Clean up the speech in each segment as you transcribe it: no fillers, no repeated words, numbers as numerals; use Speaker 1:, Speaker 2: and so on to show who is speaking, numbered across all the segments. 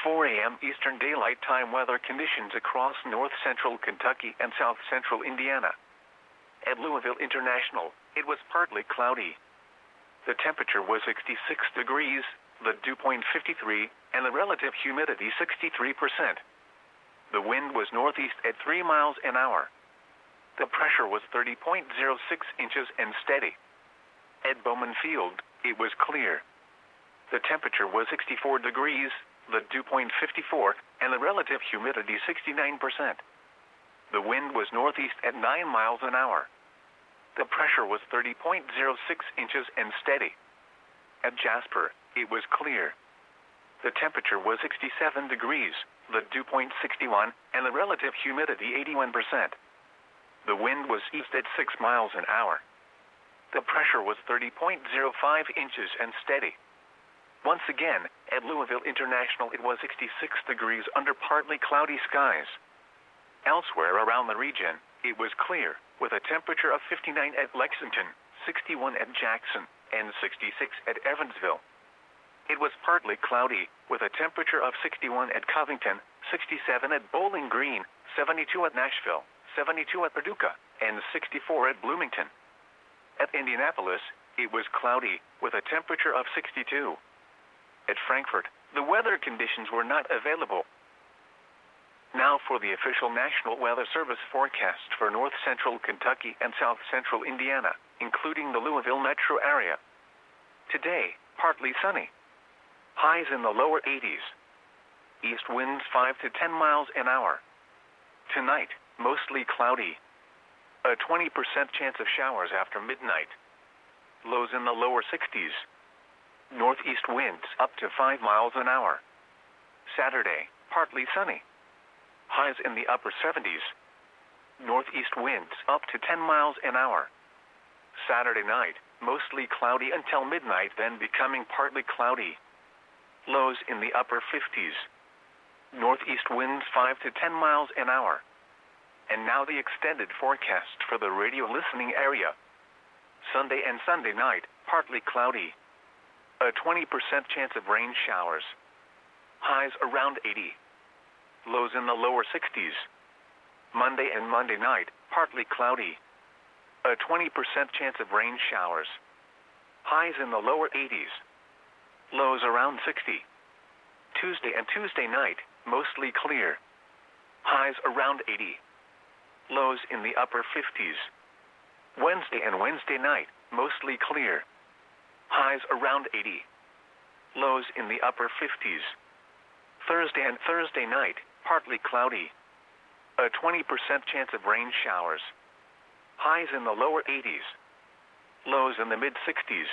Speaker 1: 4 a.m. Eastern Daylight Time weather conditions across north-central Kentucky and south-central Indiana. At Louisville International, it was partly cloudy. The temperature was 66 degrees, the dew point 53, and the relative humidity 63%. The wind was northeast at 3 miles an hour. The pressure was 30.06 inches and steady. At Bowman Field, it was clear. The temperature was 64 degrees, the dew point 54, and the relative humidity 69%. The wind was northeast at 9 miles an hour. The pressure was 30.06 inches and steady. At Jasper, it was clear. The temperature was 67 degrees, the dew point 61, and the relative humidity 81%. The wind was east at 6 miles an hour. The pressure was 30.05 inches and steady. Once again, at Louisville International, it was 66 degrees under partly cloudy skies. Elsewhere around the region, it was clear, with a temperature of 59 at Lexington, 61 at Jackson, and 66 at Evansville. It was partly cloudy, with a temperature of 61 at Covington, 67 at Bowling Green, 72 at Nashville, 72 at Paducah, and 64 at Bloomington. At Indianapolis, it was cloudy, with a temperature of 62. At Frankfort, the weather conditions were not available. Now for the official National Weather Service forecast for north-central Kentucky and south-central Indiana, including the Louisville metro area. Today, partly sunny. Highs in the lower 80s. East winds 5 to 10 miles an hour. Tonight, mostly cloudy. A 20% chance of showers after midnight. Lows in the lower 60s. Northeast winds up to 5 miles an hour. Saturday, partly sunny. Highs in the upper 70s. Northeast winds up to 10 miles an hour. Saturday night, mostly cloudy until midnight, then becoming partly cloudy. Lows in the upper 50s. Northeast winds 5 to 10 miles an hour. And now the extended forecast for the radio listening area. Sunday and Sunday night, partly cloudy. A 20% chance of rain showers. Highs around 80. Lows in the lower 60s. Monday and Monday night, partly cloudy. A 20% chance of rain showers. Highs in the lower 80s. Lows around 60. Tuesday and Tuesday night, mostly clear. Highs around 80. Lows in the upper 50s. Wednesday and Wednesday night, mostly clear. Highs around 80. Lows in the upper 50s. Thursday and Thursday night, partly cloudy. A 20% chance of rain showers. Highs in the lower 80s. Lows in the mid-60s.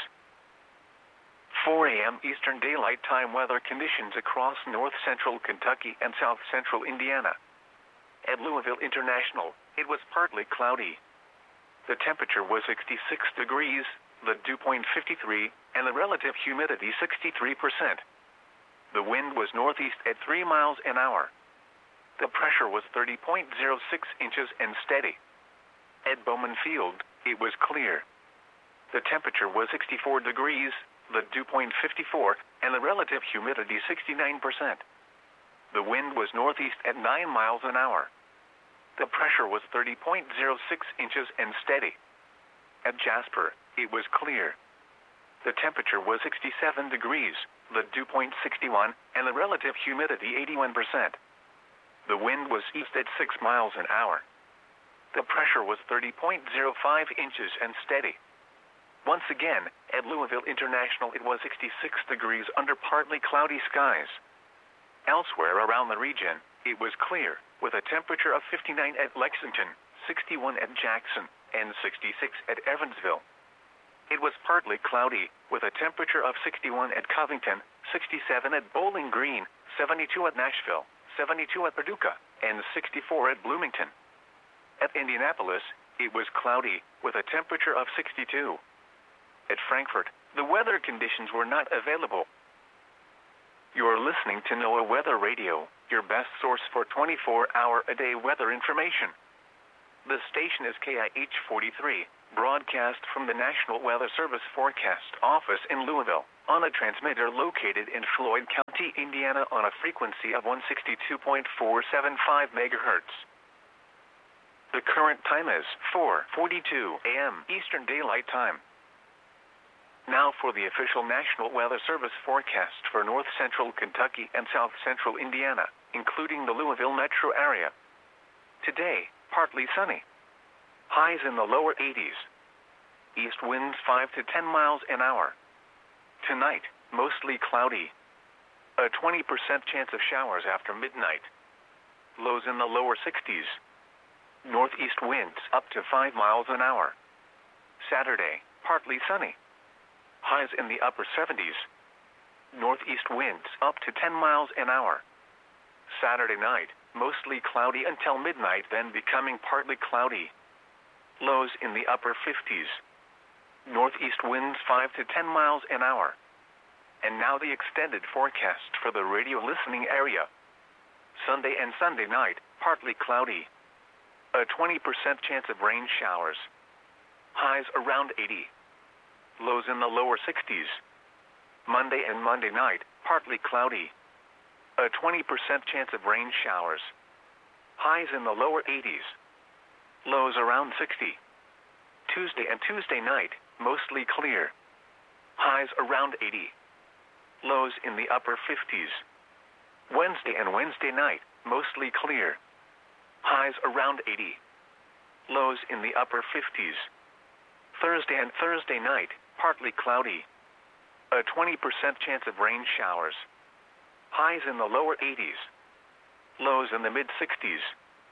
Speaker 1: 4 a.m. Eastern Daylight Time weather conditions across north-central Kentucky and south-central Indiana. At Louisville International, it was partly cloudy. The temperature was 66 degrees, the dew point 53, and the relative humidity 63%. The wind was northeast at 3 miles an hour. The pressure was 30.06 inches and steady. At Bowman Field, it was clear. The temperature was 64 degrees, the dew point 54, and the relative humidity 69%. The wind was northeast at 9 miles an hour. The pressure was 30.06 inches and steady. At Jasper, it was clear. The temperature was 67 degrees, the dew point 61, and the relative humidity 81%. The wind was east at 6 miles an hour. The pressure was 30.05 inches and steady. Once again, at Louisville International, it was 66 degrees under partly cloudy skies. Elsewhere around the region, it was clear, with a temperature of 59 at Lexington, 61 at Jackson, and 66 at Evansville. It was partly cloudy, with a temperature of 61 at Covington, 67 at Bowling Green, 72 at Nashville, 72 at Paducah, and 64 at Bloomington. At Indianapolis, it was cloudy, with a temperature of 62. At Frankfort, the weather conditions were not available. You are listening to NOAA Weather Radio, your best source for 24-hour-a-day weather information. The station is KIH 43, broadcast from the National Weather Service Forecast Office in Louisville. on a transmitter located in Floyd County, Indiana on a frequency of 162.475 megahertz. The current time is 4:42 a.m. Eastern Daylight Time. Now for the official National Weather Service forecast for north central Kentucky and south central Indiana, including the Louisville metro area. Today, partly sunny. Highs in the lower 80s. East winds 5 to 10 miles an hour. Tonight, mostly cloudy. A 20% chance of showers after midnight. Lows in the lower 60s. Northeast winds up to 5 miles an hour. Saturday, partly sunny. Highs in the upper 70s. Northeast winds up to 10 miles an hour. Saturday night, mostly cloudy until midnight, then becoming partly cloudy. Lows in the upper 50s. Northeast winds 5 to 10 miles an hour. And now the extended forecast for the radio listening area. Sunday and Sunday night, partly cloudy. A 20% chance of rain showers. Highs around 80. Lows in the lower 60s. Monday and Monday night, partly cloudy. A 20% chance of rain showers. Highs in the lower 80s. Lows around 60. Tuesday and Tuesday night, mostly clear. Highs around 80. Lows in the upper 50s. Wednesday and Wednesday night, mostly clear. Highs around 80. Lows in the upper 50s. Thursday and Thursday night, partly cloudy. A 20% chance of rain showers. Highs in the lower 80s. Lows in the mid-60s.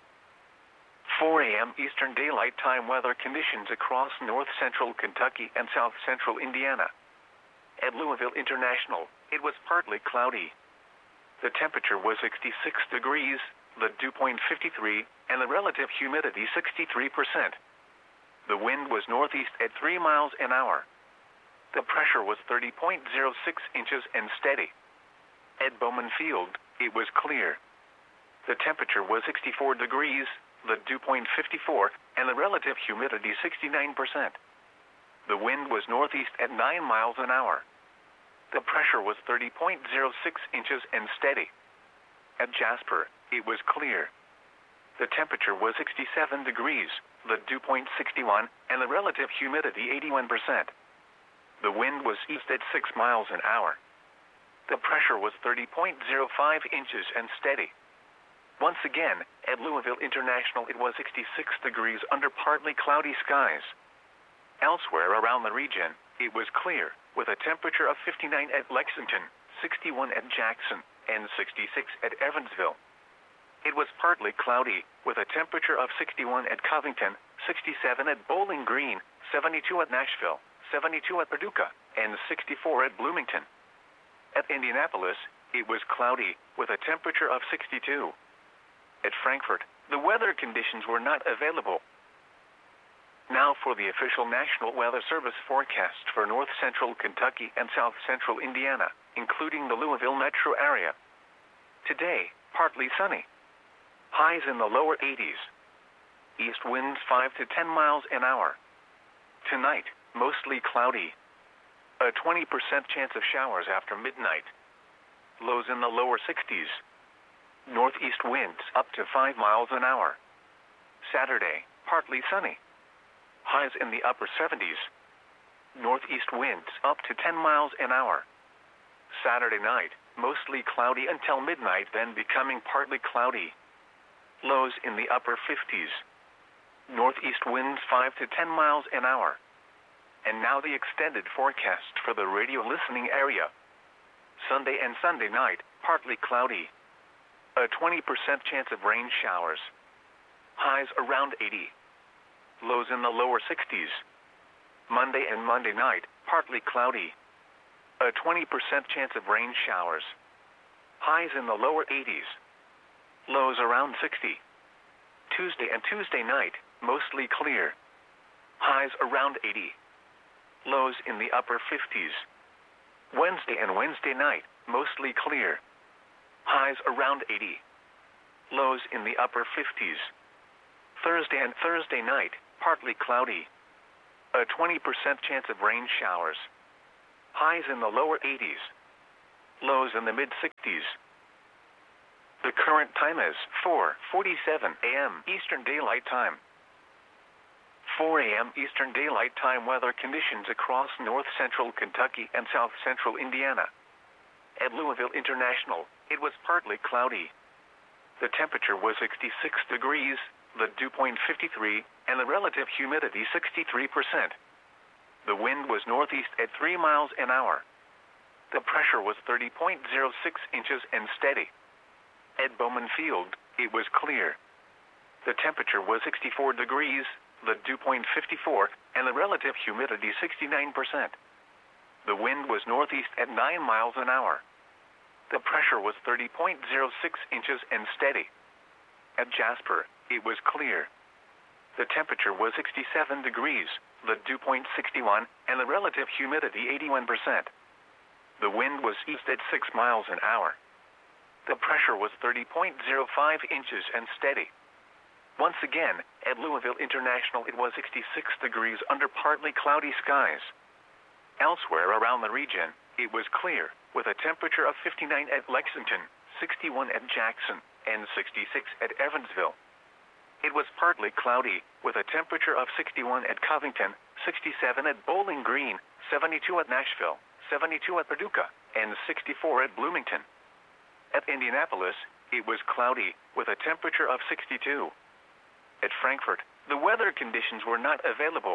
Speaker 1: 4 a.m. Eastern Daylight Time weather conditions across north central Kentucky and south central Indiana. At Louisville International, it was partly cloudy. The temperature was 66 degrees, the dew point 53, and the relative humidity 63%. The wind was northeast at 3 miles an hour. The pressure was 30.06 inches and steady. At Bowman Field, it was clear. The temperature was 64 degrees, the dew point 54, and the relative humidity 69%. The wind was northeast at 9 miles an hour. The pressure was 30.06 inches and steady. At Jasper, it was clear. The temperature was 67 degrees, the dew point 61, and the relative humidity 81%. The wind was east at 6 miles an hour. The pressure was 30.05 inches and steady. Once again, at Louisville International, it was 66 degrees under partly cloudy skies. Elsewhere around the region, it was clear, with a temperature of 59 at Lexington, 61 at Jackson, and 66 at Evansville. It was partly cloudy, with a temperature of 61 at Covington, 67 at Bowling Green, 72 at Nashville, 72 at Paducah, and 64 at Bloomington. At Indianapolis, it was cloudy, with a temperature of 62. At Frankfort, the weather conditions were not available. Now for the official National Weather Service forecast for north central Kentucky and south central Indiana, including the Louisville metro area. Today, partly sunny. Highs in the lower 80s. East winds 5 to 10 miles an hour. Tonight, mostly cloudy. A 20% chance of showers after midnight. Lows in the lower 60s. Northeast winds up to 5 miles an hour. Saturday, partly sunny. Highs in the upper 70s. Northeast winds up to 10 miles an hour. Saturday night, mostly cloudy until midnight, then becoming partly cloudy. Lows in the upper 50s. Northeast winds 5 to 10 miles an hour. And now the extended forecast for the radio listening area. Sunday and Sunday night, partly cloudy. A 20% chance of rain showers. Highs around 80. Lows in the lower 60s. Monday and Monday night, partly cloudy. A 20% chance of rain showers. Highs in the lower 80s. Lows around 60. Tuesday and Tuesday night, mostly clear. Highs around 80. Lows in the upper 50s. Wednesday and Wednesday night, mostly clear. Highs around 80. Lows in the upper 50s. Thursday and Thursday night, partly cloudy. A 20% chance of rain showers. Highs in the lower 80s. Lows in the mid-60s. The current time is 4:47 a.m. Eastern Daylight Time. 4 a.m. Eastern Daylight Time weather conditions across north central Kentucky and south central Indiana. At Louisville International, it was partly cloudy. The temperature was 66 degrees, the dew point 53, and the relative humidity 63%. The wind was northeast at 3 miles an hour. The pressure was 30.06 inches and steady. At Bowman Field, it was clear. The temperature was 64 degrees, the dew point 54, and the relative humidity 69%. The wind was northeast at 9 miles an hour. The pressure was 30.06 inches and steady. At Jasper, it was clear. The temperature was 67 degrees, the dew point 61, and the relative humidity 81%. The wind was east at 6 miles an hour. The pressure was 30.05 inches and steady. Once again, at Louisville International, it was 66 degrees under partly cloudy skies. Elsewhere around the region, it was clear, with a temperature of 59 at Lexington, 61 at Jackson, and 66 at Evansville. It was partly cloudy, with a temperature of 61 at Covington, 67 at Bowling Green, 72 at Nashville, 72 at Paducah, and 64 at Bloomington. At Indianapolis, it was cloudy, with a temperature of 62. At Frankfort, the weather conditions were not available.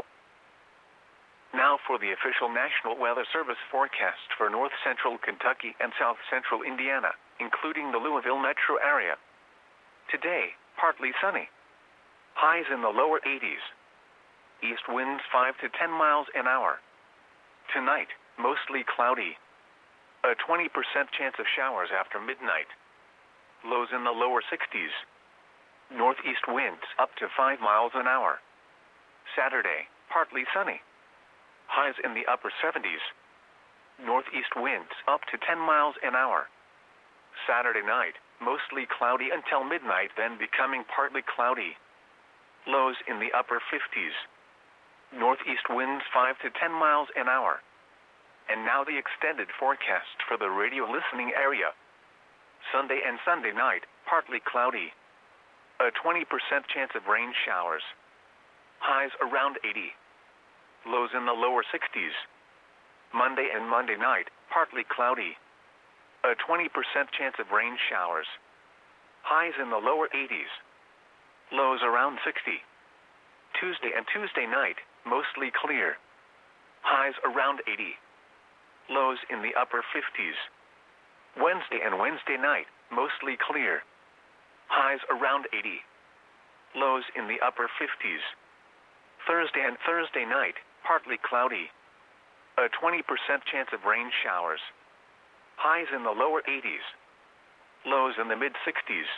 Speaker 1: Now for the official National Weather Service forecast for north central Kentucky and south central Indiana, including the Louisville metro area. Today, partly sunny. Highs in the lower 80s. East winds 5 to 10 miles an hour. Tonight, mostly cloudy. A 20% chance of showers after midnight. Lows in the lower 60s. Northeast winds up to 5 miles an hour. Saturday, partly sunny. Highs in the upper 70s. Northeast winds up to 10 miles an hour. Saturday night, mostly cloudy until midnight, then becoming partly cloudy. Lows in the upper 50s. Northeast winds 5 to 10 miles an hour. And now the extended forecast for the radio listening area. Sunday and Sunday night, partly cloudy. A 20% chance of rain showers. Highs around 80. Lows in the lower 60s. Monday and Monday night, partly cloudy. A 20% chance of rain showers. Highs in the lower 80s. Lows around 60. Tuesday and Tuesday night, mostly clear. Highs around 80. Lows in the upper 50s. Wednesday and Wednesday night, mostly clear. Highs around 80. Lows in the upper 50s. Thursday and Thursday night, partly cloudy. A 20% chance of rain showers. Highs in the lower 80s. Lows in the mid-60s.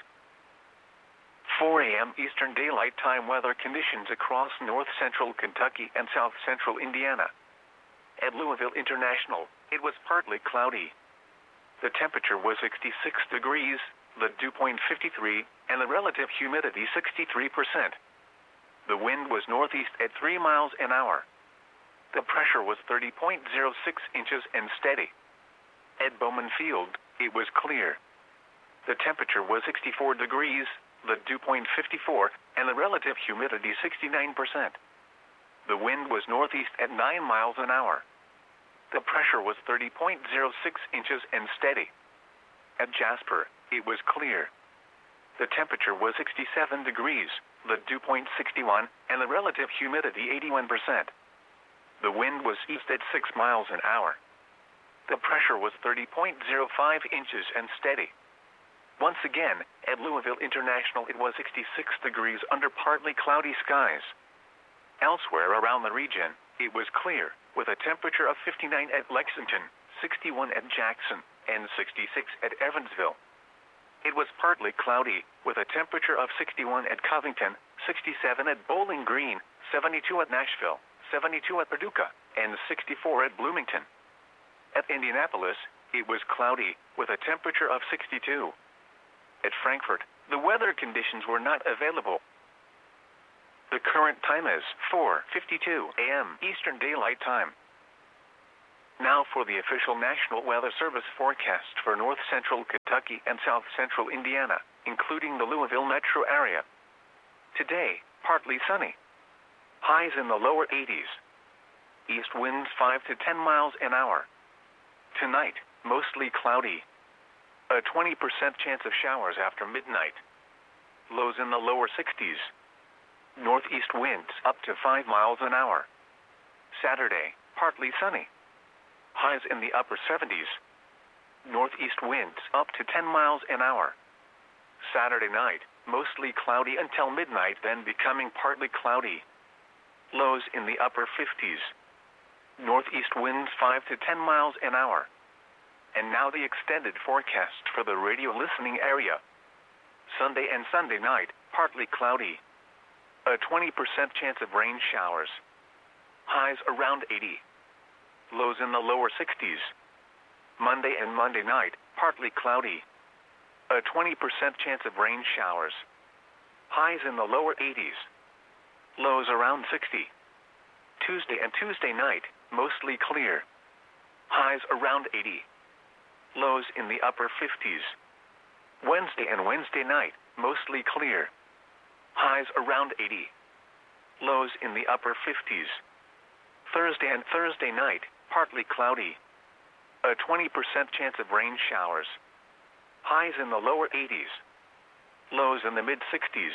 Speaker 1: 4 a.m. Eastern Daylight Time weather conditions across north central Kentucky and south central Indiana. At Louisville International, it was partly cloudy. The temperature was 66 degrees, the dew point 53, and the relative humidity 63%. The wind was northeast at 3 miles an hour. The pressure was 30.06 inches and steady. At Bowman Field, it was clear. The temperature was 64 degrees, the dew point 54, and the relative humidity 69%. The wind was northeast at 9 miles an hour. The pressure was 30.06 inches and steady. At Jasper, it was clear. The temperature was 67 degrees, the dew point 61, and the relative humidity 81%. The wind was east at 6 miles an hour. The pressure was 30.05 inches and steady. Once again, at Louisville International, it was 66 degrees under partly cloudy skies. Elsewhere around the region, it was clear, with a temperature of 59 at Lexington, 61 at Jackson, and 66 at Evansville. It was partly cloudy, with a temperature of 61 at Covington, 67 at Bowling Green, 72 at Nashville, 72 at Paducah, and 64 at Bloomington. At Indianapolis, it was cloudy, with a temperature of 62. At Frankfort, the weather conditions were not available. The current time is 4:52 a.m. Eastern Daylight Time. Now for the official National Weather Service forecast for north central Kentucky and south central Indiana, including the Louisville metro area. Today, partly sunny. Highs in the lower 80s. East winds 5 to 10 miles an hour. Tonight, mostly cloudy. A 20% chance of showers after midnight. Lows in the lower 60s. Northeast winds up to 5 miles an hour. Saturday, partly sunny. Highs in the upper 70s. Northeast winds up to 10 miles an hour. Saturday night, mostly cloudy until midnight, then becoming partly cloudy. Lows in the upper 50s. Northeast winds 5 to 10 miles an hour. And now the extended forecast for the radio listening area. Sunday and Sunday night, partly cloudy. A 20% chance of rain showers. Highs around 80. Lows in the lower 60s. Monday and Monday night, partly cloudy. A 20% chance of rain showers. Highs in the lower 80s. Lows around 60. Tuesday and Tuesday night, mostly clear. Highs around 80. Lows in the upper 50s. Wednesday and Wednesday night, mostly clear. Highs around 80. Lows in the upper 50s. Thursday and Thursday night, partly cloudy. A 20% chance of rain showers. Highs in the lower 80s. Lows in the mid-60s.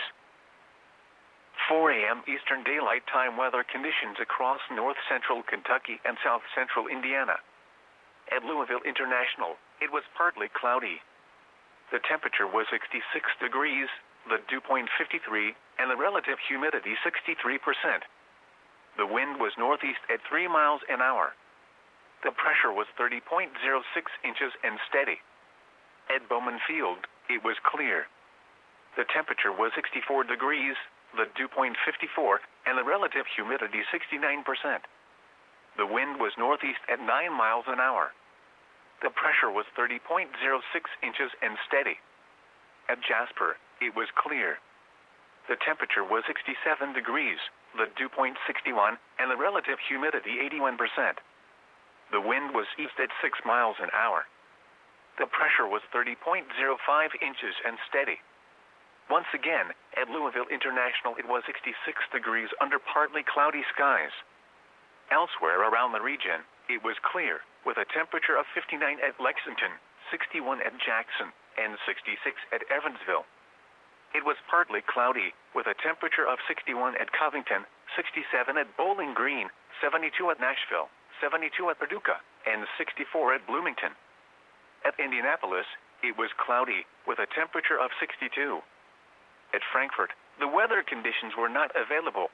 Speaker 1: 4 a.m. Eastern Daylight Time weather conditions across north central Kentucky and south central Indiana. At Louisville International, it was partly cloudy. The temperature was 66 degrees, the dew point 53, and the relative humidity 63%. The wind was northeast at 3 miles an hour. The pressure was 30.06 inches and steady. At Bowman Field, it was clear. The temperature was 64 degrees, the dew point 54, and the relative humidity 69%. The wind was northeast at 9 miles an hour. The pressure was 30.06 inches and steady. At Jasper, it was clear. The temperature was 67 degrees, the dew point 61, and the relative humidity 81%. The wind was east at 6 miles an hour. The pressure was 30.05 inches and steady. Once again, at Louisville International, it was 66 degrees under partly cloudy skies. Elsewhere around the region, it was clear, with a temperature of 59 at Lexington, 61 at Jackson, and 66 at Evansville. It was partly cloudy, with a temperature of 61 at Covington, 67 at Bowling Green, 72 at Nashville, 72 at Paducah, and 64 at Bloomington. At Indianapolis, it was cloudy, with a temperature of 62. At Frankfort, the weather conditions were not available.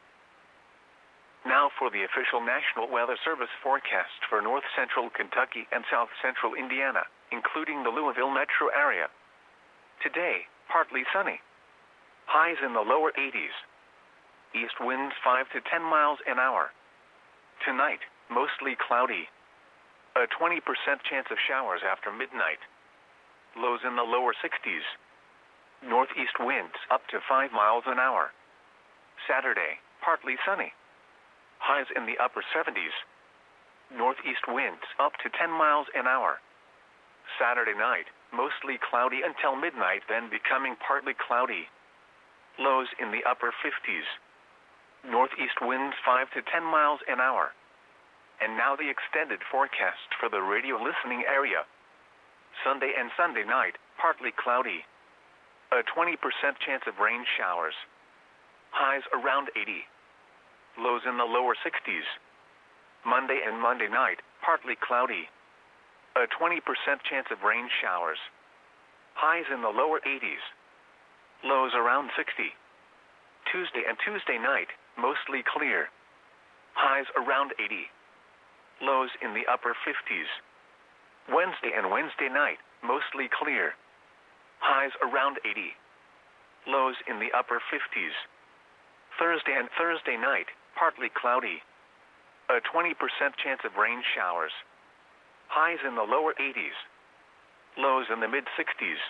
Speaker 1: Now for the official National Weather Service forecast for north central Kentucky and south central Indiana, including the Louisville metro area. Today, partly sunny. Highs in the lower 80s. East winds 5 to 10 miles an hour. Tonight, mostly cloudy. A 20% chance of showers after midnight. Lows in the lower 60s. Northeast winds up to 5 miles an hour. Saturday, partly sunny. Highs in the upper 70s. Northeast winds up to 10 miles an hour. Saturday night, mostly cloudy until midnight, then becoming partly cloudy. Lows in the upper 50s. Northeast winds 5 to 10 miles an hour. And now the extended forecast for the radio listening area. Sunday and Sunday night, partly cloudy. A 20% chance of rain showers. Highs around 80. Lows in the lower 60s. Monday and Monday night, partly cloudy. A 20% chance of rain showers. Highs in the lower 80s. Lows around 60. Tuesday and Tuesday night, mostly clear. Highs around 80. Lows in the upper 50s. Wednesday and Wednesday night, mostly clear. Highs around 80. Lows in the upper 50s. Thursday and Thursday night, partly cloudy. A 20% chance of rain showers. Highs in the lower 80s. Lows in the mid-60s.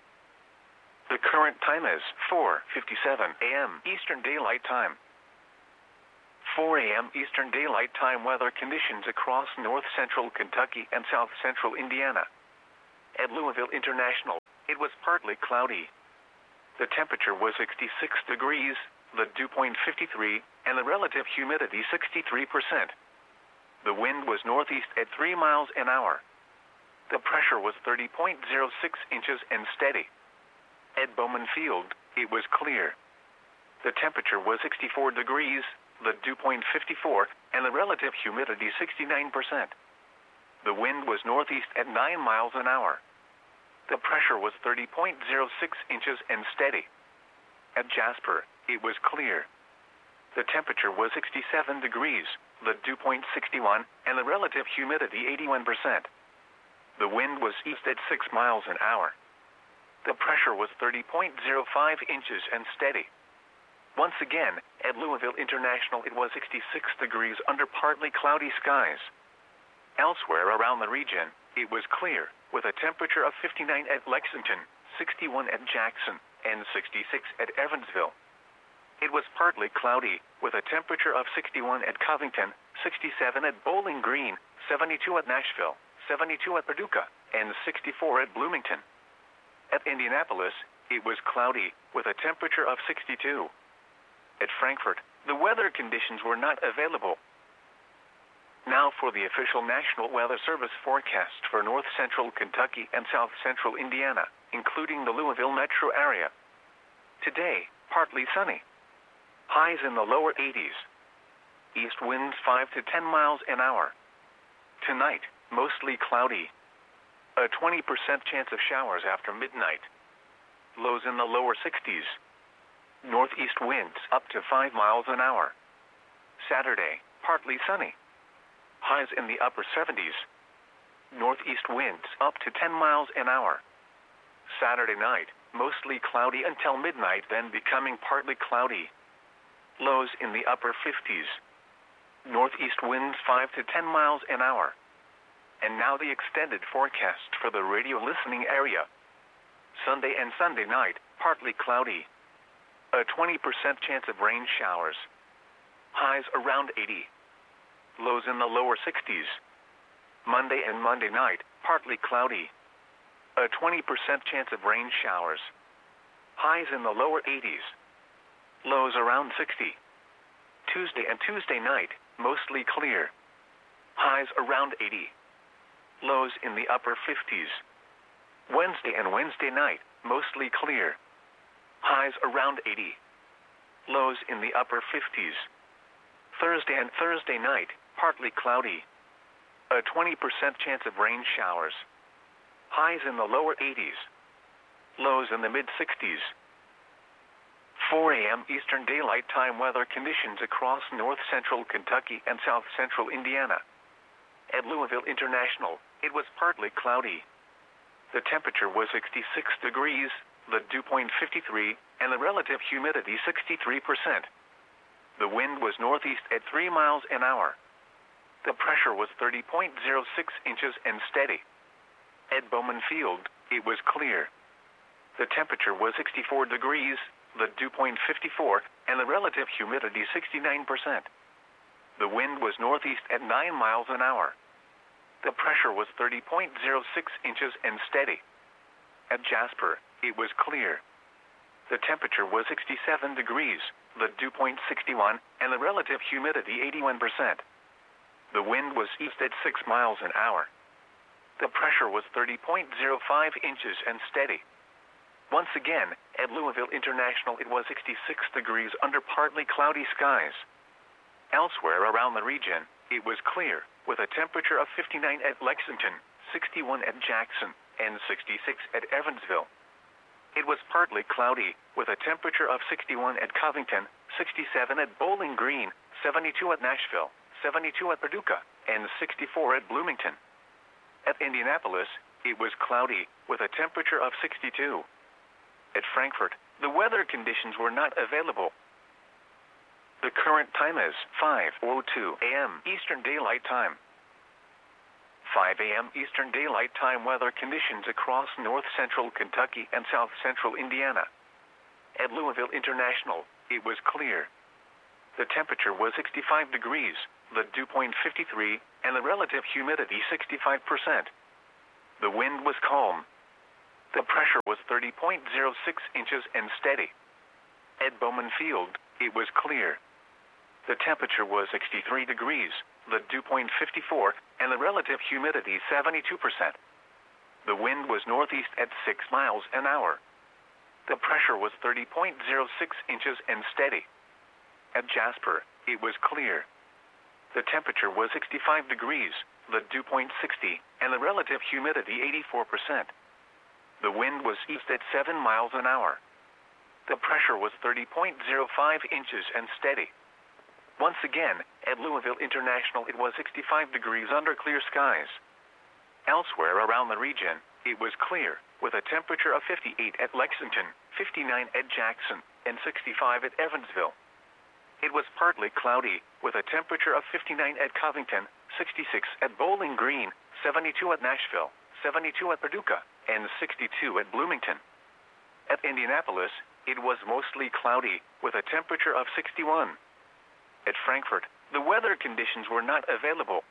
Speaker 1: The current time is 4:57 a.m. Eastern Daylight Time. 4 a.m. Eastern Daylight Time weather conditions across north central Kentucky and south central Indiana. At Louisville International, it was partly cloudy. The temperature was 66 degrees, the dew point 53, and the relative humidity 63%. The wind was northeast at 3 miles an hour. The pressure was 30.06 inches and steady. At Bowman Field, it was clear. The temperature was 64 degrees, the dew point 54, and the relative humidity 69%. The wind was northeast at 9 miles an hour. The pressure was 30.06 inches and steady. At Jasper, it was clear. The temperature was 67 degrees, the dew point 61, and the relative humidity 81%. The wind was east at 6 miles an hour. The pressure was 30.05 inches and steady. Once again, at Louisville International, it was 66 degrees under partly cloudy skies. Elsewhere around the region, it was clear, with a temperature of 59 at Lexington, 61 at Jackson, and 66 at Evansville. It was partly cloudy, with a temperature of 61 at Covington, 67 at Bowling Green, 72 at Nashville, 72 at Paducah, and 64 at Bloomington. At Indianapolis, it was cloudy, with a temperature of 62. At Frankfort, the weather conditions were not available. Now for the official National Weather Service forecast for north central Kentucky and south central Indiana, including the Louisville metro area. Today, partly sunny. Highs in the lower 80s. East winds 5 to 10 miles an hour. Tonight, mostly cloudy. A 20% chance of showers after midnight. Lows in the lower 60s. Northeast winds up to 5 miles an hour. Saturday, partly sunny. Highs in the upper 70s. Northeast winds up to 10 miles an hour. Saturday night, mostly cloudy until midnight, then becoming partly cloudy. Lows in the upper 50s. Northeast winds 5 to 10 miles an hour. And now the extended forecast for the radio listening area. Sunday and Sunday night, partly cloudy. A 20% chance of rain showers. Highs around 80. Lows in the lower 60s. Monday and Monday night, partly cloudy. A 20% chance of rain showers. Highs in the lower 80s. Lows around 60. Tuesday and Tuesday night, mostly clear. Highs around 80. Lows in the upper 50s. Wednesday and Wednesday night, mostly clear. Highs around 80. Lows in the upper 50s. Thursday and Thursday night, partly cloudy. A 20% chance of rain showers. Highs in the lower 80s. Lows in the mid-60s. 4 a.m. Eastern Daylight Time weather conditions across north central Kentucky and south central Indiana. At Louisville International, it was partly cloudy. The temperature was 66 degrees, the dew point 53, and the relative humidity 63%. The wind was northeast at 3 miles an hour. The pressure was 30.06 inches and steady. At Bowman Field, it was clear. The temperature was 64 degrees, the dew point 54, and the relative humidity 69%. The wind was northeast at 9 miles an hour. The pressure was 30.06 inches and steady. At Jasper, it was clear. The temperature was 67 degrees, the dew point 61, and the relative humidity 81%. The wind was east at 6 miles an hour. The pressure was 30.05 inches and steady. Once again, at Louisville International, it was 66 degrees under partly cloudy skies. Elsewhere around the region, it was clear, with a temperature of 59 at Lexington, 61 at Jackson, and 66 at Evansville. It was partly cloudy, with a temperature of 61 at Covington, 67 at Bowling Green, 72 at Nashville, 72 at Paducah, and 64 at Bloomington. At Indianapolis, it was cloudy, with a temperature of 62. At Frankfort, the weather conditions were not available. The current time is 5:02 a.m. Eastern Daylight Time. 5 a.m. Eastern Daylight Time weather conditions across north central Kentucky and south central Indiana. At Louisville International, it was clear. The temperature was 65 degrees, the dew point 53, and the relative humidity 65%. The wind was calm. The pressure was 30.06 inches and steady. At Bowman Field, it was clear. The temperature was 63 degrees, the dew point 54, and the relative humidity 72%. The wind was northeast at 6 miles an hour. The pressure was 30.06 inches and steady. At Jasper, it was clear. The temperature was 65 degrees, the dew point 60, and the relative humidity 84%. The wind was east at 7 miles an hour. The pressure was 30.05 inches and steady. Once again, at Louisville International, it was 65 degrees under clear skies. Elsewhere around the region, it was clear, with a temperature of 58 at Lexington, 59 at Jackson, and 65 at Evansville. It was partly cloudy, with a temperature of 59 at Covington, 66 at Bowling Green, 72 at Nashville, 72 at Paducah, and 62 at Bloomington. At Indianapolis, it was mostly cloudy, with a temperature of 61. At Frankfort, the weather conditions were not available.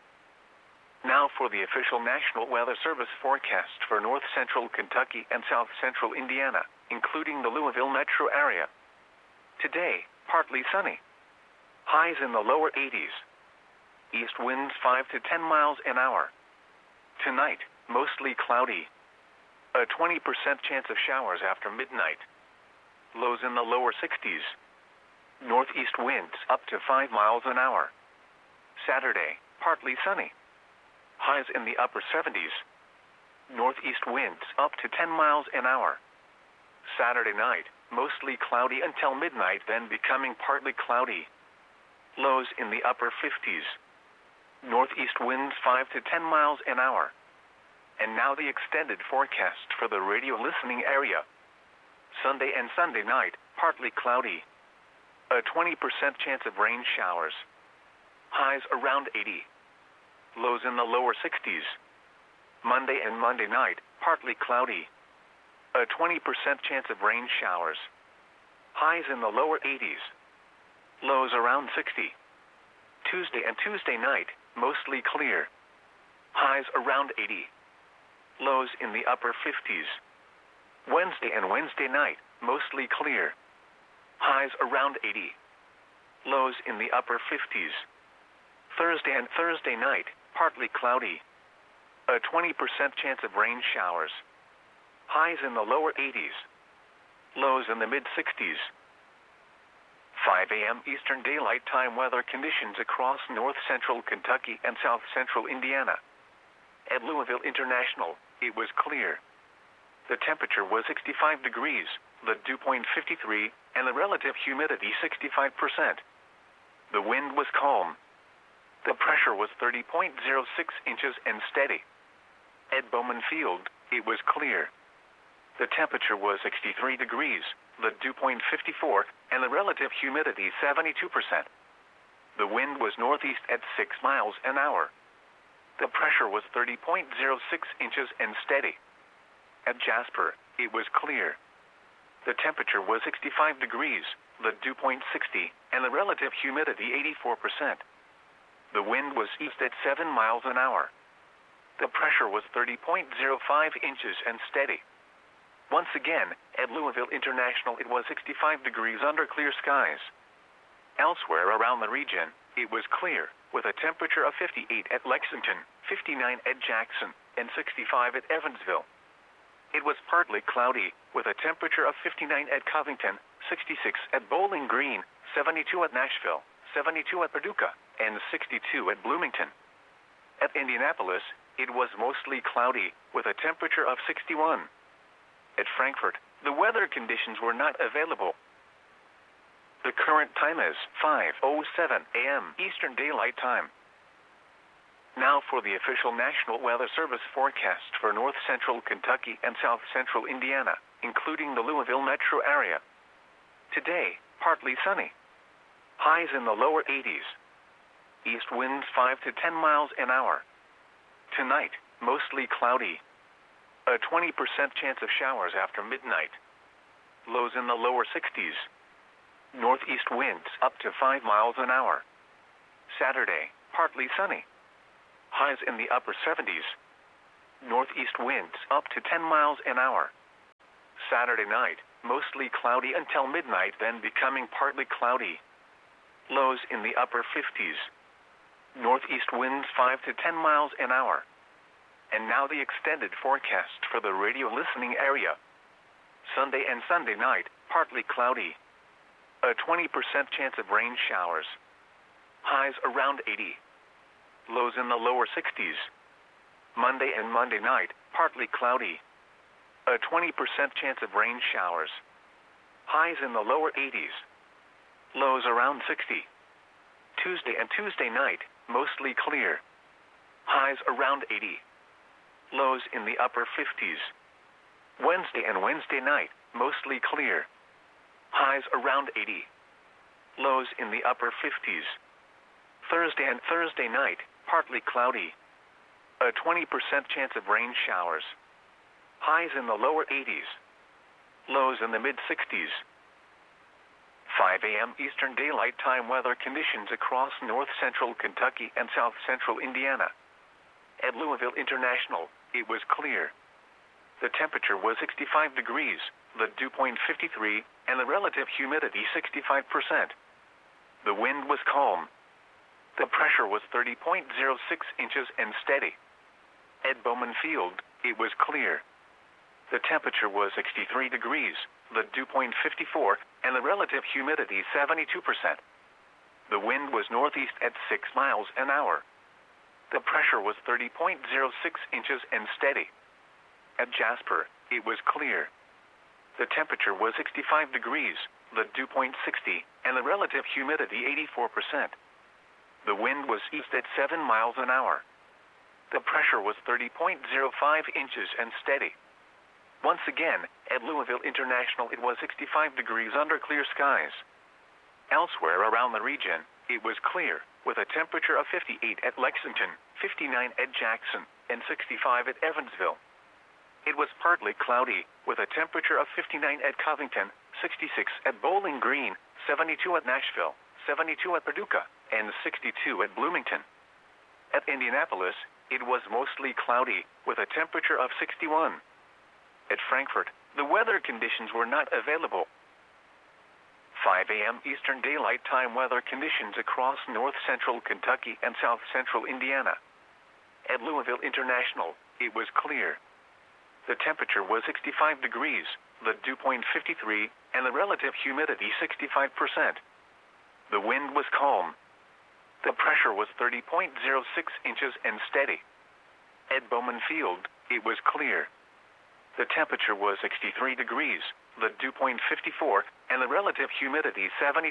Speaker 1: Now for the official National Weather Service forecast for north central Kentucky and south central Indiana, including the Louisville metro area. Today, partly sunny. Highs in the lower 80s. East winds 5 to 10 miles an hour. Tonight, mostly cloudy. A 20% chance of showers after midnight. Lows in the lower 60s. Northeast winds up to 5 miles an hour. Saturday, partly sunny. Highs in the upper 70s. Northeast winds up to 10 miles an hour. Saturday night, mostly cloudy until midnight, then becoming partly cloudy. Lows in the upper 50s. Northeast winds 5 to 10 miles an hour. And now the extended forecast for the radio listening area. Sunday and Sunday night, partly cloudy. A 20% chance of rain showers. Highs around 80. Lows in the lower 60s. Monday and Monday night, partly cloudy. A 20% chance of rain showers. Highs in the lower 80s. Lows around 60. Tuesday and Tuesday night, mostly clear. Highs around 80. Lows in the upper 50s. Wednesday and Wednesday night, mostly clear. Highs around 80. Lows in the upper 50s. Thursday and Thursday night, partly cloudy. A 20% chance of rain showers. Highs in the lower 80s. Lows in the mid-60s. 5 a.m. Eastern Daylight Time weather conditions across north central Kentucky and south central Indiana. At Louisville International, it was clear. The temperature was 65 degrees, the dew point 53, and the relative humidity 65%. The wind was calm. The pressure was 30.06 inches and steady. At Bowman Field, it was clear. The temperature was 63 degrees, the dew point 54, and the relative humidity 72%. The wind was northeast at 6 miles an hour. The pressure was 30.06 inches and steady. At Jasper, it was clear. The temperature was 65 degrees, the dew point 60, and the relative humidity 84%. The wind was east at 7 miles an hour. The pressure was 30.05 inches and steady. Once again, at Louisville International, it was 65 degrees under clear skies. Elsewhere around the region, it was clear, with a temperature of 58 at Lexington, 59 at Jackson, and 65 at Evansville. It was partly cloudy, with a temperature of 59 at Covington, 66 at Bowling Green, 72 at Nashville, 72 at Paducah, and 62 at Bloomington. At Indianapolis, it was mostly cloudy, with a temperature of 61. At Frankfort, the weather conditions were not available. The current time is 5:07 a.m. Eastern Daylight Time. Now for the official National Weather Service forecast for north central Kentucky and south central Indiana, including the Louisville metro area. Today, partly sunny. Highs in the lower 80s. East winds 5 to 10 miles an hour. Tonight, mostly cloudy. A 20% chance of showers after midnight. Lows in the lower 60s. Northeast winds up to 5 miles an hour. Saturday, partly sunny. Highs in the upper 70s. Northeast winds up to 10 miles an hour. Saturday night, mostly cloudy until midnight, then becoming partly cloudy. Lows in the upper 50s. Northeast winds 5 to 10 miles an hour. And now the extended forecast for the radio listening area. Sunday and Sunday night, partly cloudy. A 20% chance of rain showers. Highs around 80. Lows in the lower 60s. Monday and Monday night, partly cloudy. A 20% chance of rain showers. Highs in the lower 80s. Lows around 60. Tuesday and Tuesday night, mostly clear. Highs around 80. Lows in the upper 50s. Wednesday and Wednesday night, mostly clear. Highs around 80. Lows in the upper 50s. Thursday and Thursday night, partly cloudy. A 20% chance of rain showers. Highs in the lower 80s. Lows in the mid-60s. 5 a.m. Eastern Daylight Time weather conditions across north-central Kentucky and south-central Indiana. At Louisville International, it was clear. The temperature was 65 degrees, the dew point 53, and the relative humidity 65%. The wind was calm. The pressure was 30.06 inches and steady. At Bowman Field, it was clear. The temperature was 63 degrees, the dew point 54, and the relative humidity 72%. The wind was northeast at 6 miles an hour. The pressure was 30.06 inches and steady. At Jasper, it was clear. The temperature was 65 degrees, the dew point 60, and the relative humidity 84%. The wind was east at 7 miles an hour. The pressure was 30.05 inches and steady. Once again, at Louisville International, it was 65 degrees under clear skies. Elsewhere around the region, it was clear, with a temperature of 58 at Lexington, 59 at Jackson, and 65 at Evansville. It was partly cloudy, with a temperature of 59 at Covington, 66 at Bowling Green, 72 at Nashville, 72 at Paducah, and 62 at Bloomington. At Indianapolis, it was mostly cloudy, with a temperature of 61. At Frankfort, the weather conditions were not available. 5 a.m. Eastern Daylight Time weather conditions across north-central Kentucky and south-central Indiana. At Louisville International, it was clear. The temperature was 65 degrees, the dew point 53, and the relative humidity 65%. The wind was calm. The pressure was 30.06 inches and steady. At Bowman Field, it was clear. The temperature was 63 degrees, the dew point 54, and the relative humidity 72%.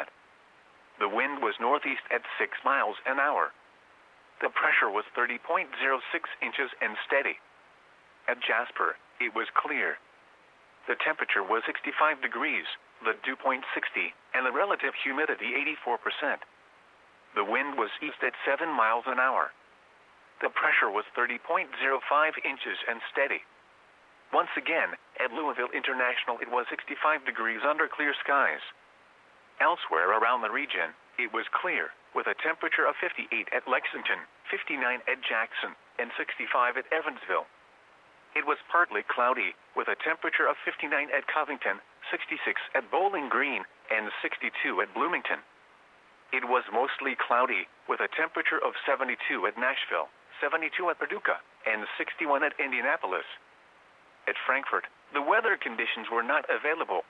Speaker 1: The wind was northeast at 6 miles an hour. The pressure was 30.06 inches and steady. At Jasper, it was clear. The temperature was 65 degrees, the dew point 60, and the relative humidity 84%. The wind was east at 7 miles an hour. The pressure was 30.05 inches and steady. Once again, at Louisville International, it was 65 degrees under clear skies. Elsewhere around the region, it was clear, with a temperature of 58 at Lexington, 59 at Jackson, and 65 at Evansville. It was partly cloudy, with a temperature of 59 at Covington, 66 at Bowling Green, and 62 at Bloomington. It was mostly cloudy, with a temperature of 72 at Nashville, 72 at Paducah, and 61 at Indianapolis. At Frankfort, the weather conditions were not available.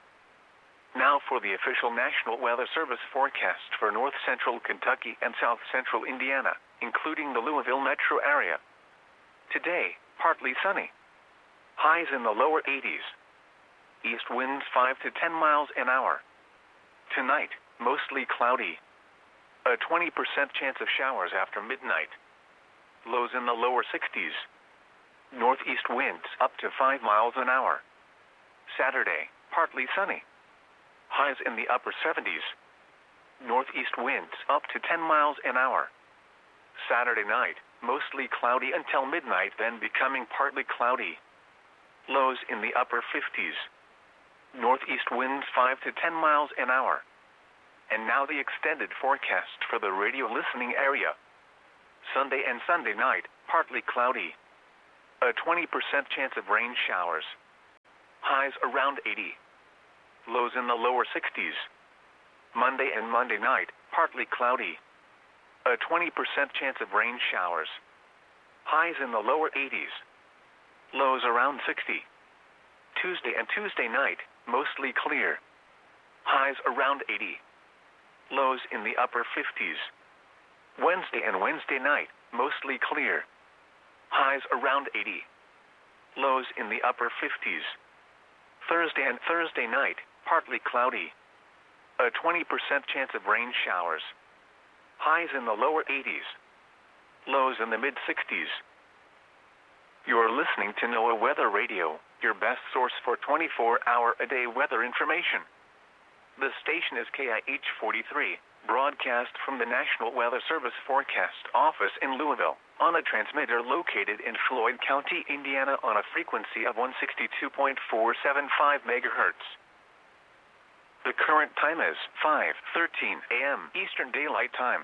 Speaker 1: Now for the official National Weather Service forecast for north-central Kentucky and south-central Indiana, including the Louisville metro area. Today, partly sunny. Highs in the lower 80s. East winds 5 to 10 miles an hour. Tonight, mostly cloudy. A 20% chance of showers after midnight. Lows in the lower 60s. Northeast winds up to 5 miles an hour. Saturday, partly sunny. Highs in the upper 70s. Northeast winds up to 10 miles an hour. Saturday night, mostly cloudy until midnight, then becoming partly cloudy. Lows in the upper 50s. Northeast winds 5 to 10 miles an hour. And now the extended forecast for the radio listening area. Sunday and Sunday night, partly cloudy. A 20% chance of rain showers. Highs around 80. Lows in the lower 60s. Monday and Monday night, partly cloudy. A 20% chance of rain showers. Highs in the lower 80s. Lows around 60. Tuesday and Tuesday night, mostly clear. Highs around 80. Lows in the upper 50s. Wednesday and Wednesday night, mostly clear. Highs around 80. Lows in the upper 50s. Thursday and Thursday night, partly cloudy. A 20% chance of rain showers. Highs in the lower 80s. Lows in the mid-60s. You're listening to NOAA Weather Radio, your best source for 24-hour-a-day weather information. The station is KIH 43, broadcast from the National Weather Service Forecast Office in Louisville, on a transmitter located in Floyd County, Indiana, on a frequency of 162.475 megahertz. The current time is 5:13 a.m. Eastern Daylight Time.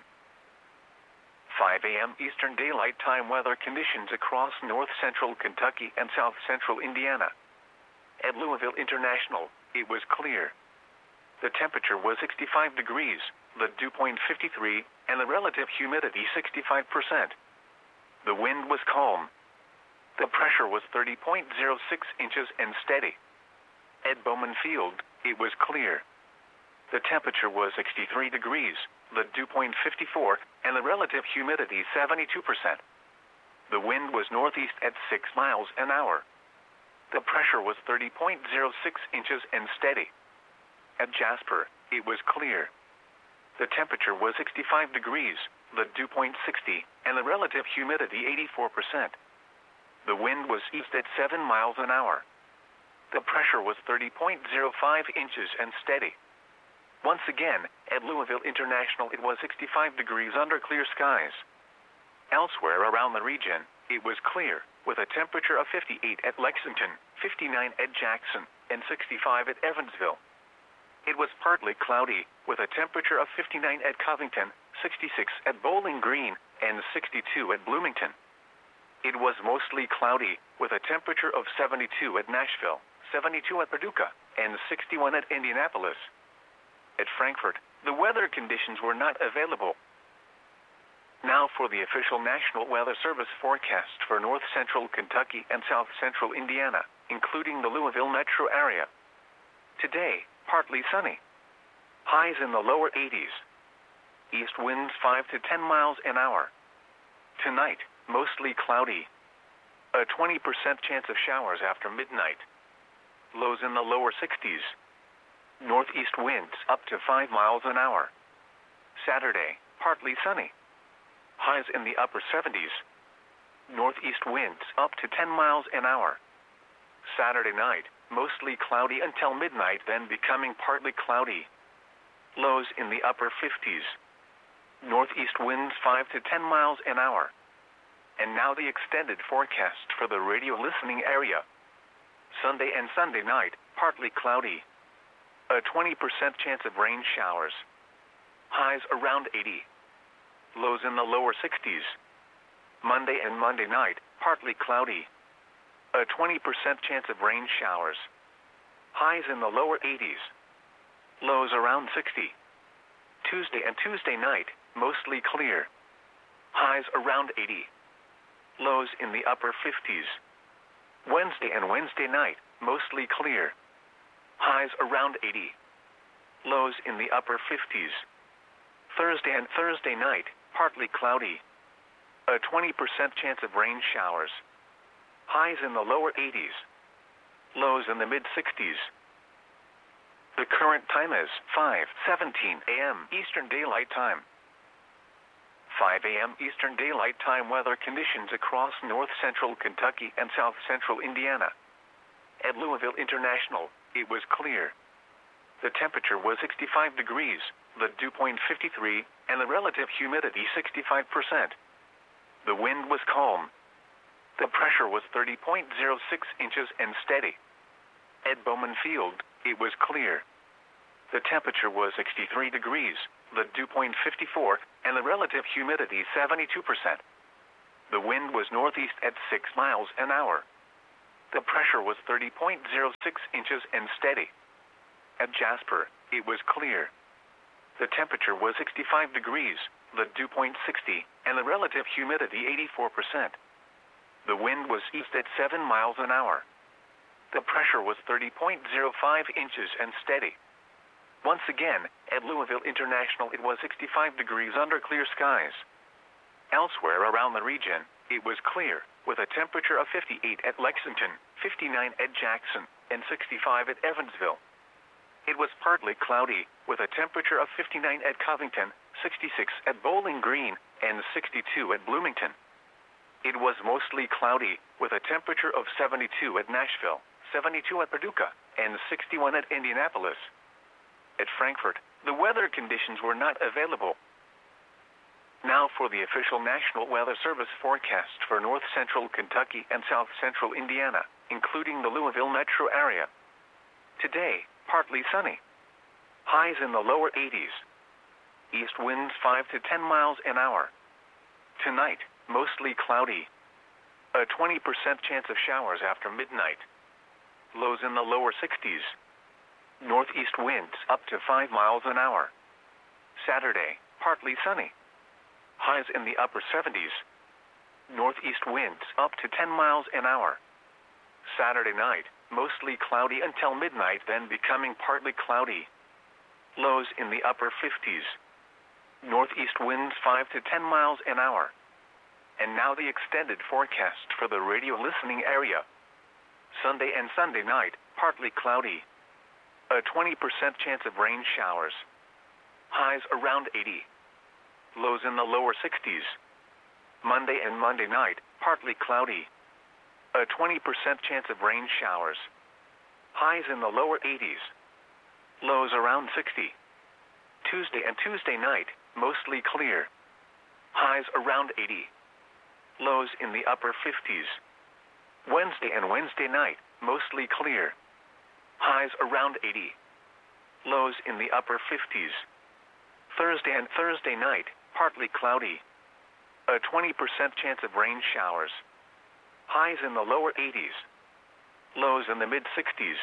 Speaker 1: 5 a.m. Eastern Daylight Time weather conditions across north central Kentucky and south central Indiana. At Louisville International, it was clear. The temperature was 65 degrees, the dew point 53, and the relative humidity 65%. The wind was calm. The pressure was 30.06 inches and steady. At Bowman Field, it was clear. The temperature was 63 degrees, the dew point 54, and the relative humidity 72%. The wind was northeast at 6 miles an hour. The pressure was 30.06 inches and steady. At Jasper, it was clear. The temperature was 65 degrees, the dew point 60, and the relative humidity 84%. The wind was east at 7 miles an hour. The pressure was 30.05 inches and steady. Once again, at Louisville International, it was 65 degrees under clear skies. Elsewhere around the region, it was clear, with a temperature of 58 at Lexington, 59 at Jackson, and 65 at Evansville. It was partly cloudy, with a temperature of 59 at Covington, 66 at Bowling Green, and 62 at Bloomington. It was mostly cloudy, with a temperature of 72 at Nashville, 72 at Paducah, and 61 at Indianapolis. At Frankfort, the weather conditions were not available. Now for the official National Weather Service forecast for north central Kentucky and south central Indiana, including the Louisville metro area. Today, partly sunny. Highs in the lower 80s. East winds 5 to 10 miles an hour. Tonight, mostly cloudy. A 20% chance of showers after midnight. Lows in the lower 60s. Northeast winds up to 5 miles an hour. Saturday, partly sunny. Highs in the upper 70s. Northeast winds up to 10 miles an hour. Saturday night, mostly cloudy until midnight, then becoming partly cloudy. Lows in the upper 50s. Northeast winds 5 to 10 miles an hour. And now the extended forecast for the radio listening area. Sunday and Sunday night, partly cloudy. A 20% chance of rain showers. Highs around 80. Lows in the lower 60s. Monday and Monday night, partly cloudy. A 20% chance of rain showers. Highs in the lower 80s. Lows around 60. Tuesday and Tuesday night, mostly clear. Highs around 80. Lows in the upper 50s. Wednesday and Wednesday night, mostly clear. Highs around 80. Lows in the upper 50s. Thursday and Thursday night, partly cloudy. A 20% chance of rain showers. Highs in the lower 80s. Lows in the mid-60s. The current time is 5:17 a.m. Eastern Daylight Time. 5 a.m. Eastern Daylight Time weather conditions across north central Kentucky and south central Indiana. At Louisville International, it was clear. The temperature was 65 degrees, the dew point 53, and the relative humidity 65%. The wind was calm. The pressure was 30.06 inches and steady. At Bowman Field, it was clear. The temperature was 63 degrees, the dew point 54, and the relative humidity 72%. The wind was northeast at 6 miles an hour. The pressure was 30.06 inches and steady. At Jasper, it was clear. The temperature was 65 degrees, the dew point 60, and the relative humidity 84%. The wind was east at 7 miles an hour. The pressure was 30.05 inches and steady. Once again, at Louisville International it was 65 degrees under clear skies. Elsewhere around the region, it was clear, with a temperature of 58 at Lexington, 59 at Jackson, and 65 at Evansville. It was partly cloudy, with a temperature of 59 at Covington, 66 at Bowling Green, and 62 at Bloomington. It was mostly cloudy, with a temperature of 72 at Nashville, 72 at Paducah, and 61 at Indianapolis. At Frankfort, the weather conditions were not available. Now for the official National Weather Service forecast for north central Kentucky and south central Indiana, including the Louisville metro area. Today, partly sunny. Highs in the lower 80s. East winds 5 to 10 miles an hour. Tonight, mostly cloudy. A 20% chance of showers after midnight. Lows in the lower 60s. Northeast winds up to 5 miles an hour. Saturday, partly sunny. Highs in the upper 70s. Northeast winds up to 10 miles an hour. Saturday night, mostly cloudy until midnight, then becoming partly cloudy. Lows in the upper 50s. Northeast winds 5 to 10 miles an hour. And now the extended forecast for the radio listening area. Sunday and Sunday night, partly cloudy. A 20% chance of rain showers. Highs around 80. Lows in the lower 60s. Monday and Monday night, partly cloudy. A 20% chance of rain showers. Highs in the lower 80s. Lows around 60. Tuesday and Tuesday night, mostly clear. Highs around 80. Lows in the upper 50s. Wednesday and Wednesday night, mostly clear. Highs around 80. Lows in the upper 50s. Thursday and Thursday night, partly cloudy. A 20% chance of rain showers. Highs in the lower 80s. Lows in the mid-60s.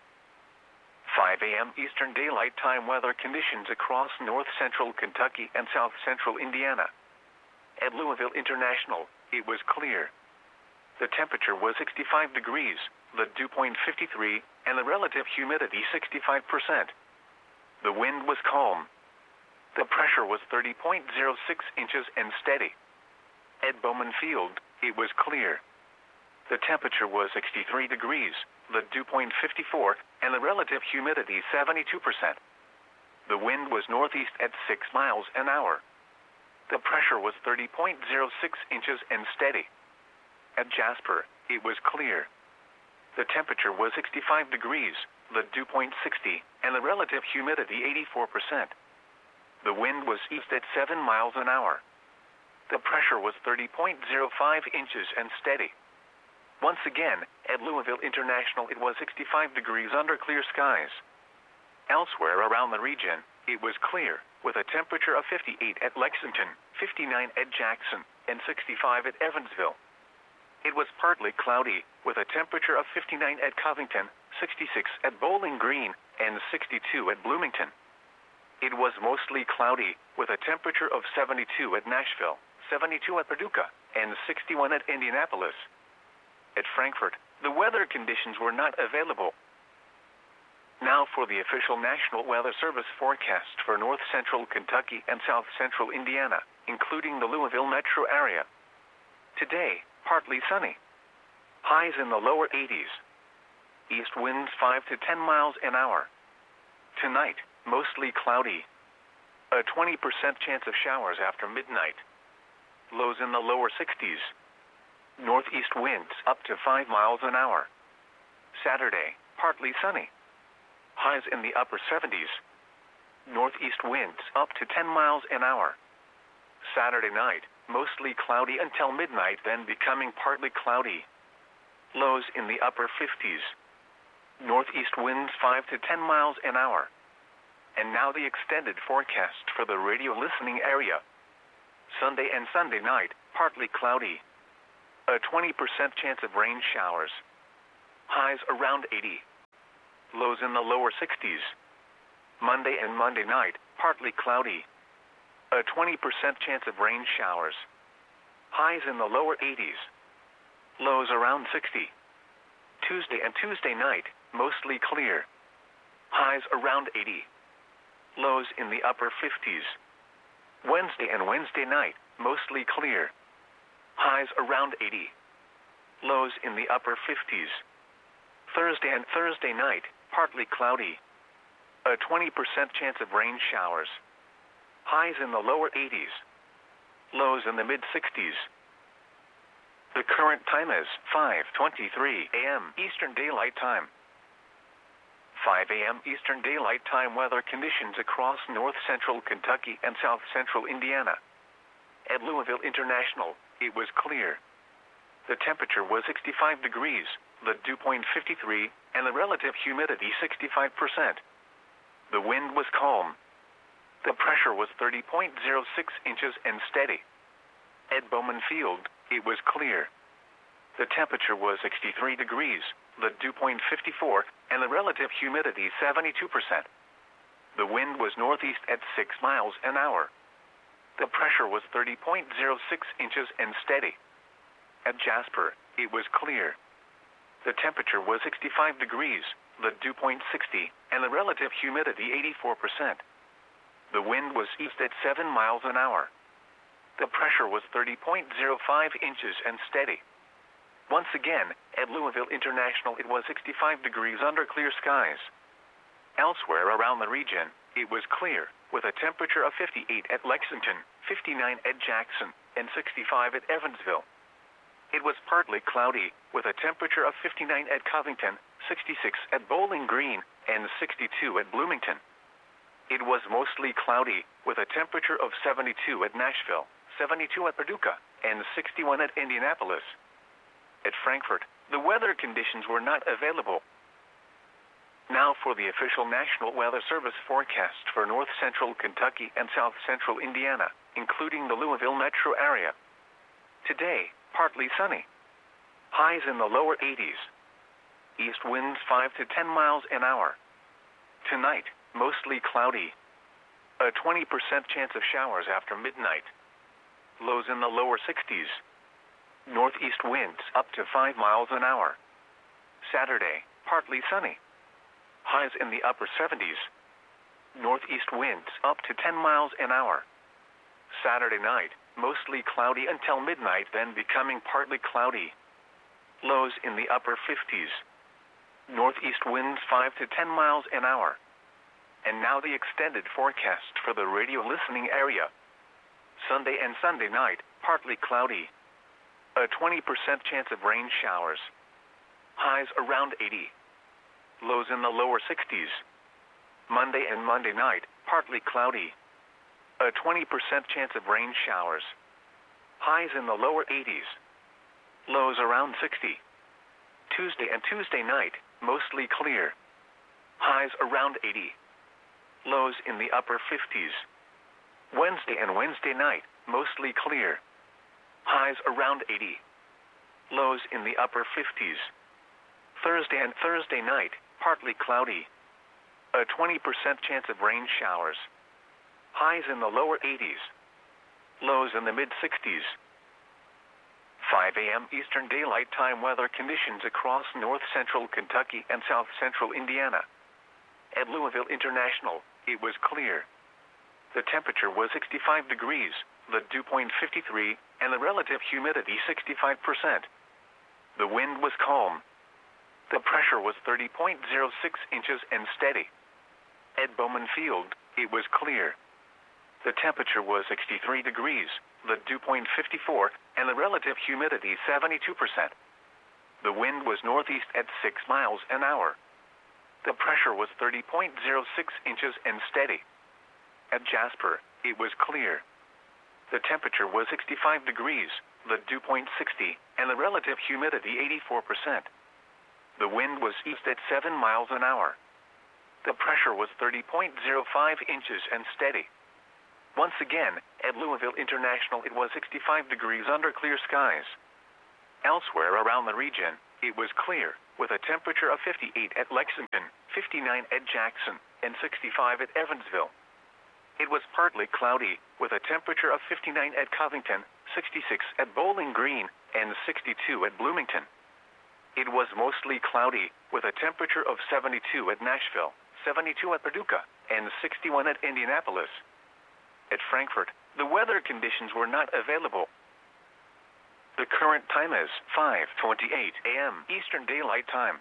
Speaker 1: 5 a.m. Eastern Daylight Time weather conditions across north central Kentucky and south central Indiana. At Louisville International, it was clear. The temperature was 65 degrees, the dew point 53, and the relative humidity 65%. The wind was calm. The pressure was 30.06 inches and steady. At Bowman Field, it was clear. The temperature was 63 degrees, the dew point 54, and the relative humidity 72%. The wind was northeast at 6 miles an hour. The pressure was 30.06 inches and steady. At Jasper, it was clear. The temperature was 65 degrees, the dew point 60, and the relative humidity 84%. The wind was east at 7 miles an hour. The pressure was 30.05 inches and steady. Once again, at Louisville International it was 65 degrees under clear skies. Elsewhere around the region, it was clear, with a temperature of 58 at Lexington, 59 at Jackson, and 65 at Evansville. It was partly cloudy, with a temperature of 59 at Covington, 66 at Bowling Green, and 62 at Bloomington. It was mostly cloudy, with a temperature of 72 at Nashville, 72 at Paducah, and 61 at Indianapolis. At Frankfort, the weather conditions were not available. Now for the official National Weather Service forecast for north central Kentucky and south central Indiana, including the Louisville metro area. Today, partly sunny. Highs in the lower 80s. East winds 5 to 10 miles an hour. Tonight, mostly cloudy. A 20% chance of showers after midnight. Lows in the lower 60s. Northeast winds up to 5 miles an hour. Saturday, partly sunny. Highs in the upper 70s. Northeast winds up to 10 miles an hour. Saturday night, mostly cloudy until midnight, then becoming partly cloudy. Lows in the upper 50s. North Northeast winds 5 to 10 miles an hour. And now the extended forecast for the radio listening area. Sunday and Sunday night, partly cloudy. A 20% chance of rain showers. Highs around 80. Lows in the lower 60s. Monday and Monday night, partly cloudy. A 20% chance of rain showers. Highs in the lower 80s. Lows around 60. Tuesday and Tuesday night, mostly clear. Highs around 80. Lows in the upper 50s. Wednesday and Wednesday night, mostly clear. Highs around 80. Lows in the upper 50s. Thursday and Thursday night, partly cloudy. A 20% chance of rain showers. Highs in the lower 80s. Lows in the mid-60s. The current time is 5:23 a.m. Eastern Daylight Time. 5 a.m. Eastern Daylight Time weather conditions across north central Kentucky and south central Indiana. At Louisville International, it was clear. The temperature was 65 degrees, the dew point 53, and the relative humidity 65%. The wind was calm. The pressure was 30.06 inches and steady. At Bowman Field, it was clear. The temperature was 63 degrees, the dew point 54, and the relative humidity 72%. The wind was northeast at 6 miles an hour. The pressure was 30.06 inches and steady. At Jasper, it was clear. The temperature was 65 degrees, the dew point 60, and the relative humidity 84%. The wind was east at 7 miles an hour. The pressure was 30.05 inches and steady. Once again, at Louisville International it was 65 degrees under clear skies. Elsewhere around the region, it was clear, with a temperature of 58 at Lexington, 59 at Jackson, and 65 at Evansville. It was partly cloudy, with a temperature of 59 at Covington, 66 at Bowling Green, and 62 at Bloomington. It was mostly cloudy, with a temperature of 72 at Nashville, 72 at Paducah, and 61 at Indianapolis. At Frankfort, the weather conditions were not available. Now for the official National Weather Service forecast for north central Kentucky and south central Indiana, including the Louisville metro area. Today, partly sunny. Highs in the lower 80s. East winds 5 to 10 miles an hour. Tonight, mostly cloudy. A 20% chance of showers after midnight. Lows in the lower 60s. Northeast winds up to 5 miles an hour. Saturday, partly sunny. Highs in the upper 70s. Northeast winds up to 10 miles an hour. Saturday night, mostly cloudy until midnight, then becoming partly cloudy. Lows in the upper 50s. Northeast winds 5 to 10 miles an hour. And now the extended forecast for the radio listening area. Sunday and Sunday night, partly cloudy. A 20% chance of rain showers. Highs around 80. Lows in the lower 60s. Monday and Monday night, partly cloudy. A 20% chance of rain showers. Highs in the lower 80s. Lows around 60. Tuesday and Tuesday night, mostly clear. Highs around 80. Lows in the upper 50s. Wednesday and Wednesday night, mostly clear. Highs around 80. Lows in the upper 50s. Thursday and Thursday night, partly cloudy. A 20% chance of rain showers. Highs in the lower 80s. Lows in the mid-60s. 5 a.m. Eastern Daylight Time weather conditions across north central Kentucky and south central Indiana. At Louisville International, it was clear. The temperature was 65 degrees, the dew point 53, and the relative humidity 65%. The wind was calm. The pressure was 30.06 inches and steady. At Bowman Field, it was clear. The temperature was 63 degrees, the dew point 54, and the relative humidity 72%. The wind was northeast at 6 miles an hour. The pressure was 30.06 inches and steady. At Jasper, it was clear. The temperature was 65 degrees, the dew point 60, and the relative humidity 84%. The wind was east at 7 miles an hour. The pressure was 30.05 inches and steady. Once again, at Louisville International it was 65 degrees under clear skies. Elsewhere around the region, it was clear, with a temperature of 58 at Lexington, 59 at Jackson, and 65 at Evansville. It was partly cloudy, with a temperature of 59 at Covington, 66 at Bowling Green, and 62 at Bloomington. It was mostly cloudy, with a temperature of 72 at Nashville, 72 at Paducah, and 61 at Indianapolis. At Frankfort, the weather conditions were not available. The current time is 5:28 a.m. Eastern Daylight Time.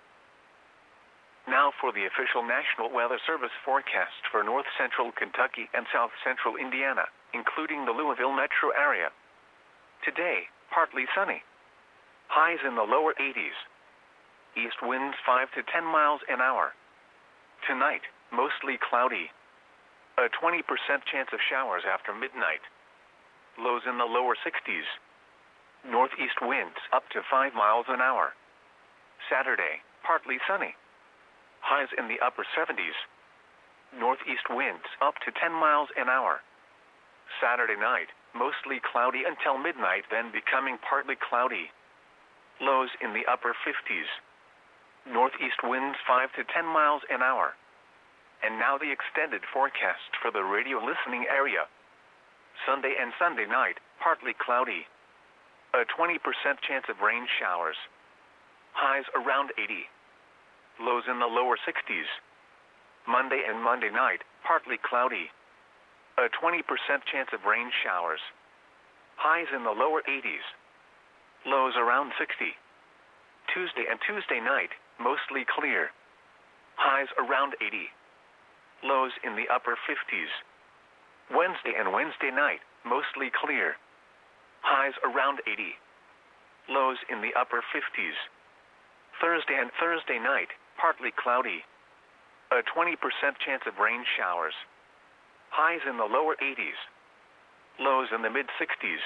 Speaker 1: Now for the official National Weather Service forecast for north central Kentucky and south central Indiana, including the Louisville metro area. Today, partly sunny. Highs in the lower 80s. East winds 5 to 10 miles an hour. Tonight, mostly cloudy. A 20% chance of showers after midnight. Lows in the lower 60s. Northeast winds up to 5 miles an hour. Saturday, partly sunny. Highs in the upper 70s. Northeast winds up to 10 miles an hour. Saturday night, mostly cloudy until midnight, then becoming partly cloudy. Lows in the upper 50s. Northeast winds 5 to 10 miles an hour. And now the extended forecast for the radio listening area. Sunday and Sunday night, partly cloudy. A 20% chance of rain showers. Highs around 80. Lows in the lower 60s. Monday and Monday night, partly cloudy. A 20% chance of rain showers. Highs in the lower 80s. Lows around 60. Tuesday and Tuesday night, mostly clear. Highs around 80. Lows in the upper 50s. Wednesday and Wednesday night, mostly clear. Highs around 80. Lows in the upper 50s. Thursday and Thursday night, partly cloudy. A 20% chance of rain showers. Highs in the lower 80s. Lows in the mid-60s.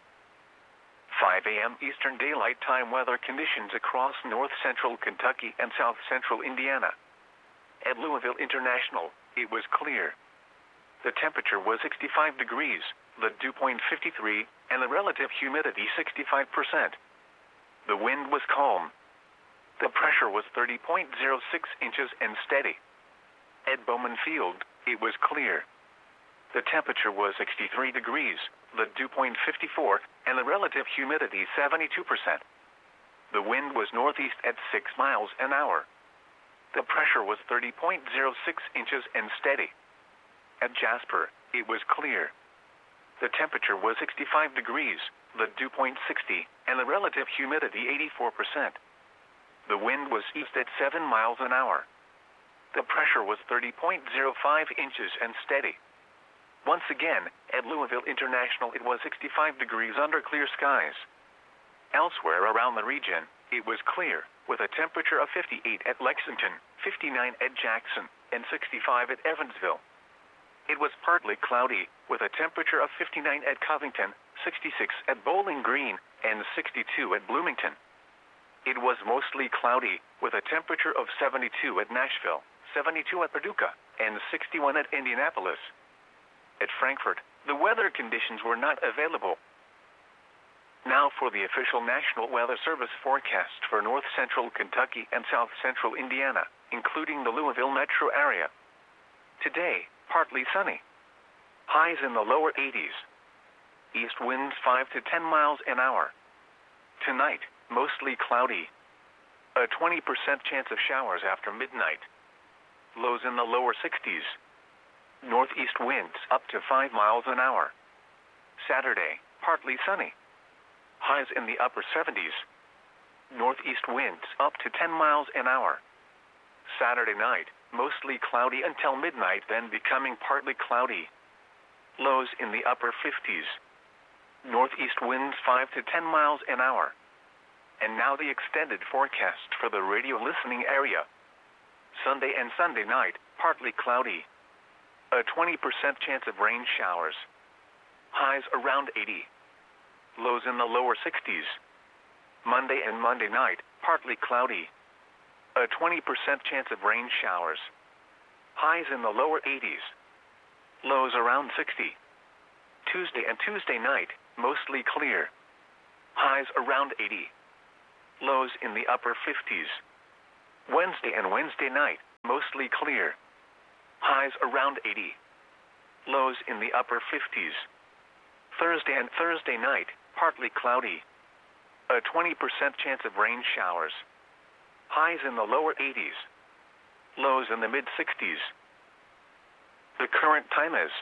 Speaker 1: 5 a.m. Eastern Daylight Time weather conditions across north central Kentucky and south central Indiana. At Louisville International, it was clear. The temperature was 65 degrees, the dew point 53, and the relative humidity 65%. The wind was calm. The pressure was 30.06 inches and steady. At Bowman Field, it was clear. The temperature was 63 degrees, the dew point 54, and the relative humidity 72%. The wind was northeast at 6 miles an hour. The pressure was 30.06 inches and steady. At Jasper, it was clear. The temperature was 65 degrees, the dew point 60, and the relative humidity 84%. The wind was east at 7 miles an hour. The pressure was 30.05 inches and steady. Once again, at Louisville International it was 65 degrees under clear skies. Elsewhere around the region, it was clear, with a temperature of 58 at Lexington, 59 at Jackson, and 65 at Evansville. It was partly cloudy, with a temperature of 59 at Covington, 66 at Bowling Green, and 62 at Bloomington. It was mostly cloudy, with a temperature of 72 at Nashville, 72 at Paducah, and 61 at Indianapolis. At Frankfort, the weather conditions were not available. Now for the official National Weather Service forecast for north central Kentucky and south central Indiana, including the Louisville metro area. Today, partly sunny. Highs in the lower 80s. East winds 5 to 10 miles an hour. Tonight, mostly cloudy. A 20% chance of showers after midnight. Lows in the lower 60s. Northeast winds up to 5 miles an hour. Saturday, partly sunny. Highs in the upper 70s. Northeast winds up to 10 miles an hour. Saturday night, mostly cloudy until midnight, then becoming partly cloudy. Lows in the upper 50s. Northeast winds 5 to 10 miles an hour. And now the extended forecast for the radio listening area. Sunday and Sunday night, partly cloudy. A 20% chance of rain showers. Highs around 80. Lows in the lower 60s. Monday and Monday night, partly cloudy. A 20% chance of rain showers. Highs in the lower 80s. Lows around 60. Tuesday and Tuesday night, mostly clear. Highs around 80. Lows in the upper 50s. Wednesday and Wednesday night, mostly clear. Highs around 80. Lows in the upper 50s. Thursday and Thursday night, partly cloudy. A 20% chance of rain showers. Highs in the lower 80s. Lows in the mid 60s. The current time is